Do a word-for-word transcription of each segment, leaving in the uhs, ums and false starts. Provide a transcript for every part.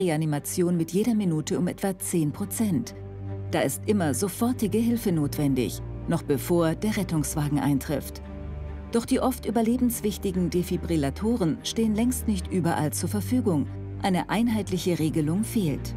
Reanimation mit jeder Minute um etwa zehn Prozent. Da ist immer sofortige Hilfe notwendig, noch bevor der Rettungswagen eintrifft. Doch die oft überlebenswichtigen Defibrillatoren stehen längst nicht überall zur Verfügung. Eine einheitliche Regelung fehlt.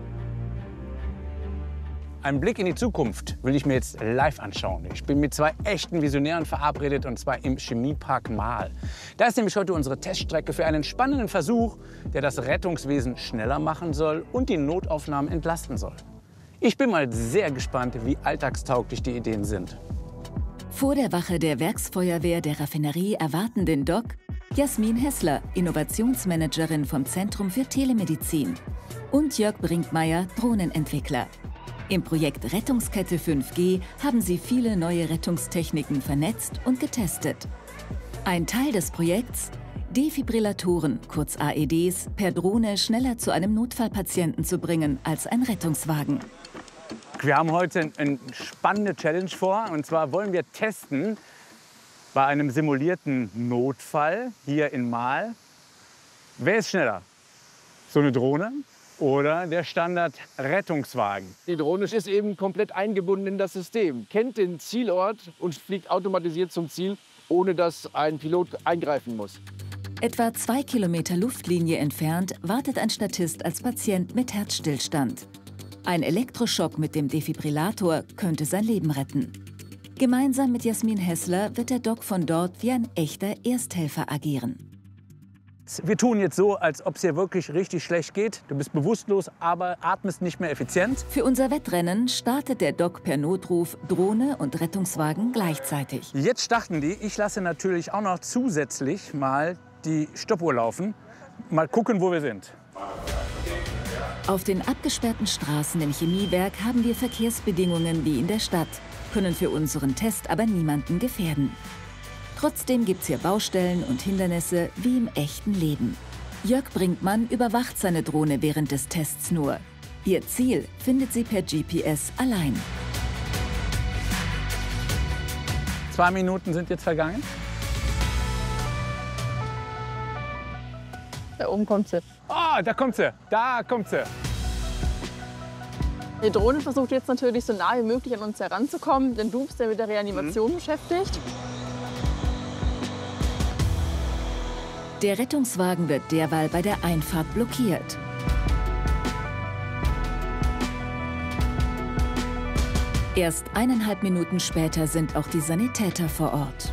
Einen Blick in die Zukunft will ich mir jetzt live anschauen. Ich bin mit zwei echten Visionären verabredet, und zwar im Chemiepark Marl. Da ist nämlich heute unsere Teststrecke für einen spannenden Versuch, der das Rettungswesen schneller machen soll und die Notaufnahmen entlasten soll. Ich bin mal sehr gespannt, wie alltagstauglich die Ideen sind. Vor der Wache der Werksfeuerwehr der Raffinerie erwarten den Doc Jasmin Hessler, Innovationsmanagerin vom Zentrum für Telemedizin, und Jörg Brinkmeier, Drohnenentwickler. Im Projekt Rettungskette fünf G haben sie viele neue Rettungstechniken vernetzt und getestet. Ein Teil des Projekts: Defibrillatoren, kurz A E Ds, per Drohne schneller zu einem Notfallpatienten zu bringen als ein Rettungswagen. Wir haben heute eine spannende Challenge vor, und zwar wollen wir testen bei einem simulierten Notfall hier in Marl. Wer ist schneller? So eine Drohne oder der Standard-Rettungswagen? Die Drohne ist eben komplett eingebunden in das System, kennt den Zielort und fliegt automatisiert zum Ziel, ohne dass ein Pilot eingreifen muss. Etwa zwei Kilometer Luftlinie entfernt wartet ein Statist als Patient mit Herzstillstand. Ein Elektroschock mit dem Defibrillator könnte sein Leben retten. Gemeinsam mit Jasmin Hessler wird der Doc von dort wie ein echter Ersthelfer agieren. Wir tun jetzt so, als ob es dir wirklich richtig schlecht geht. Du bist bewusstlos, aber atmest nicht mehr effizient. Für unser Wettrennen startet der Doc per Notruf Drohne und Rettungswagen gleichzeitig. Jetzt starten die. Ich lasse natürlich auch noch zusätzlich mal die Stoppuhr laufen. Mal gucken, wo wir sind. Auf den abgesperrten Straßen im Chemiewerk haben wir Verkehrsbedingungen wie in der Stadt, können für unseren Test aber niemanden gefährden. Trotzdem gibt es hier Baustellen und Hindernisse wie im echten Leben. Jörg Brinkmann überwacht seine Drohne während des Tests nur. Ihr Ziel findet sie per G P S allein. Zwei Minuten sind jetzt vergangen. Da oben kommt sie. Ah, da kommt sie. Da kommt sie. Die Drohne versucht jetzt natürlich so nah wie möglich an uns heranzukommen, denn du bist ja mit der Reanimation mhm. beschäftigt. Der Rettungswagen wird derweil bei der Einfahrt blockiert. Erst eineinhalb Minuten später sind auch die Sanitäter vor Ort.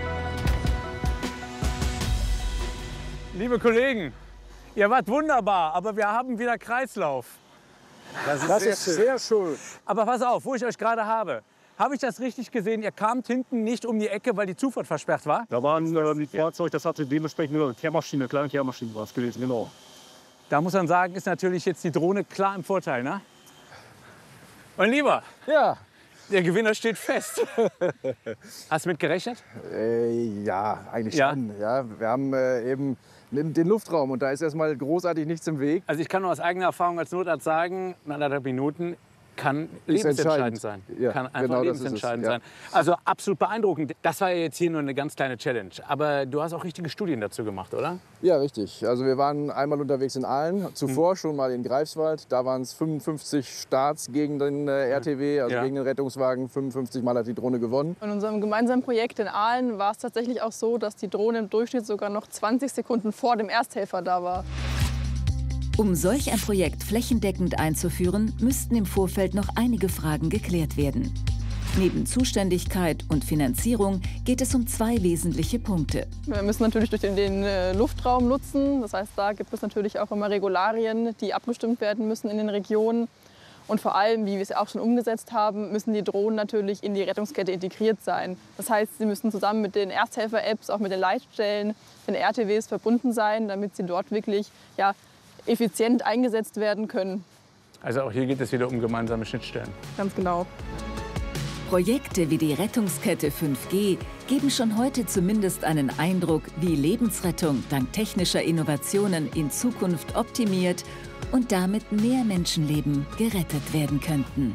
Liebe Kollegen, ihr wart wunderbar, aber wir haben wieder Kreislauf. Das ist, das sehr, ist schön. sehr schön. Aber pass auf, wo ich euch gerade habe. Habe ich das richtig gesehen? Ihr kamt hinten nicht um die Ecke, weil die Zufahrt versperrt war? Da war ein äh, Fahrzeug, das hatte dementsprechend eine Kehrmaschine, eine kleine Kehrmaschine war es gewesen, genau. Da muss man sagen, ist natürlich jetzt die Drohne klar im Vorteil, ne? Mein Lieber, ja. Der Gewinner steht fest. Hast du mit gerechnet? Äh, ja, eigentlich ja? schon. Ja, wir haben äh, eben den Luftraum und da ist erstmal großartig nichts im Weg. Also ich kann nur aus eigener Erfahrung als Notarzt sagen, nach anderthalb Minuten kann lebensentscheidend sein. Ja, kann einfach genau lebensentscheidend es, sein. Ja. Also absolut beeindruckend. Das war ja jetzt hier nur eine ganz kleine Challenge. Aber du hast auch richtige Studien dazu gemacht, oder? Ja, richtig. Also wir waren einmal unterwegs in Aalen, zuvor hm. schon mal in Greifswald. Da waren es fünfundfünfzig Starts gegen den äh, R T W, also ja. gegen den Rettungswagen. fünfundfünfzig Mal hat die Drohne gewonnen. In unserem gemeinsamen Projekt in Aalen war es tatsächlich auch so, dass die Drohne im Durchschnitt sogar noch zwanzig Sekunden vor dem Ersthelfer da war. Um solch ein Projekt flächendeckend einzuführen, müssten im Vorfeld noch einige Fragen geklärt werden. Neben Zuständigkeit und Finanzierung geht es um zwei wesentliche Punkte. Wir müssen natürlich durch den, den äh, Luftraum nutzen. Das heißt, da gibt es natürlich auch immer Regularien, die abgestimmt werden müssen in den Regionen. Und vor allem, wie wir es auch schon umgesetzt haben, müssen die Drohnen natürlich in die Rettungskette integriert sein. Das heißt, sie müssen zusammen mit den Ersthelfer-Apps, auch mit den Leitstellen, den R T Ws verbunden sein, damit sie dort wirklich ja, effizient eingesetzt werden können. Also auch hier geht es wieder um gemeinsame Schnittstellen. Ganz genau. Projekte wie die Rettungskette fünf G geben schon heute zumindest einen Eindruck, wie Lebensrettung dank technischer Innovationen in Zukunft optimiert und damit mehr Menschenleben gerettet werden könnten.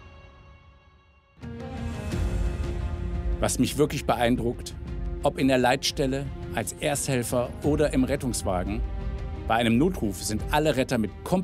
Was mich wirklich beeindruckt, ob in der Leitstelle, als Ersthelfer oder im Rettungswagen, Bei einem Notruf sind alle Retter mit